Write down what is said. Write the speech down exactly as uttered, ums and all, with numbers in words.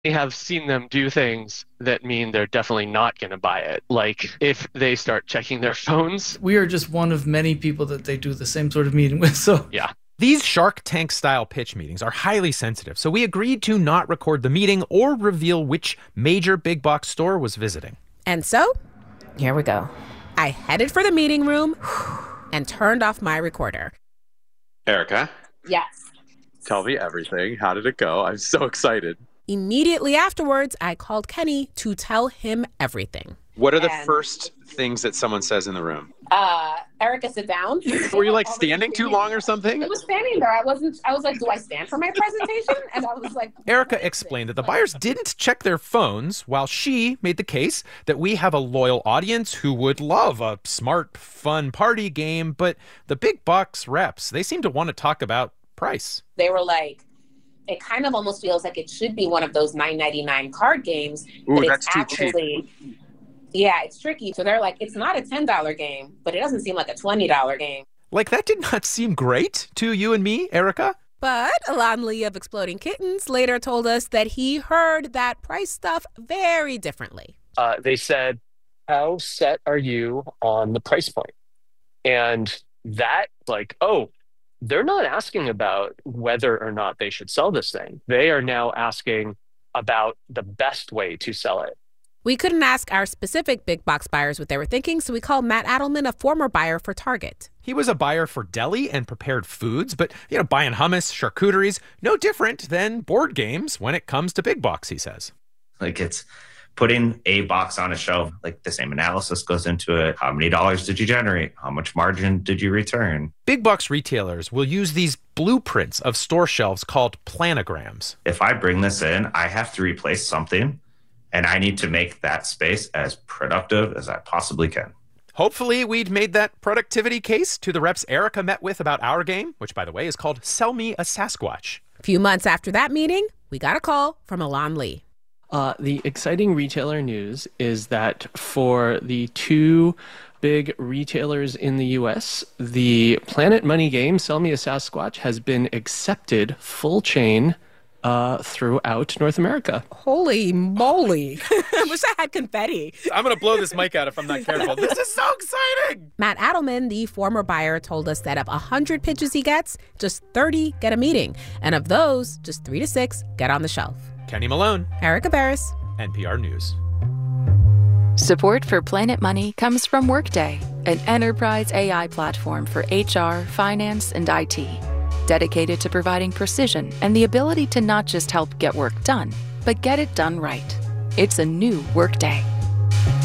have seen them do things that mean they're definitely not going to buy it. Like if they start checking their phones. We are just one of many people that they do the same sort of meeting with. So yeah. These Shark Tank-style pitch meetings are highly sensitive, so we agreed to not record the meeting or reveal which major big box store was visiting. And so, here we go. I headed for the meeting room and turned off my recorder. Erica? Yes. Tell me everything. How did it go? I'm so excited. Immediately afterwards, I called Kenny to tell him everything. What are the And- first things that someone says in the room? Uh, Erica, sit down. Were you like standing too long or something? I was standing there. I wasn't, I was like, do I stand for my presentation? And I was like... Erica explained that the buyers didn't check their phones, while she made the case that we have a loyal audience who would love a smart, fun party game, but the big box reps, they seem to want to talk about price. They were like, it kind of almost feels like it should be one of those nine ninety-nine card games. Ooh, but that's it's too actually, cheap. Yeah, it's tricky. So they're like, it's not a ten dollar game, but it doesn't seem like a twenty dollar game. Like, that did not seem great to you and me, Erica. But Alon Lee of Exploding Kittens later told us that he heard that price stuff very differently. Uh, they said, how set are you on the price point? And that, like, oh, they're not asking about whether or not they should sell this thing. They are now asking about the best way to sell it. We couldn't ask our specific big box buyers what they were thinking, so we called Matt Adelman, a former buyer for Target. He was a buyer for deli and prepared foods, but, you know, buying hummus, charcuteries, no different than board games when it comes to big box, he says. Like, it's putting a box on a shelf, like the same analysis goes into it. How many dollars did you generate? How much margin did you return? Big box retailers will use these blueprints of store shelves called planograms. If I bring this in, I have to replace something, and I need to make that space as productive as I possibly can. Hopefully, we'd made that productivity case to the reps Erica met with about our game, which, by the way, is called Sell Me a Sasquatch. A few months after that meeting, we got a call from Alon Lee. Uh, the exciting retailer news is that for the two big retailers in the U S, the Planet Money game, Sell Me a Sasquatch, has been accepted full chain uh, throughout North America. Holy moly. I wish I had confetti. I'm going to blow this mic out if I'm not careful. This is so exciting. Matt Adelman, the former buyer, told us that of one hundred pitches he gets, just thirty get a meeting. And of those, just three to six get on the shelf. Kenny Malone, Erica Barris, N P R News. Support for Planet Money comes from Workday, an enterprise A I platform for H R, finance, and I T. Dedicated to providing precision and the ability to not just help get work done, but get it done right. It's a new Workday.